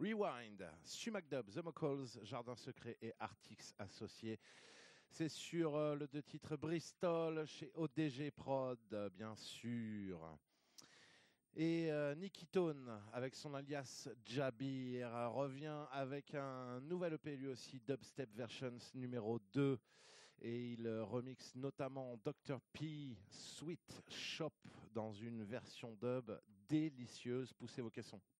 Rewind, Sumac Dub, The Mocals, Jardin Secret et Artix Associés. C'est sur le 2 titres Bristol chez ODG Prod, bien sûr. Et Nicky Tone, avec son alias Jabir, revient avec un nouvel EP lui aussi, Dubstep Versions numéro 2. Et il remixe notamment Dr. P, Sweet Shop dans une version dub délicieuse. Poussez vos caissons.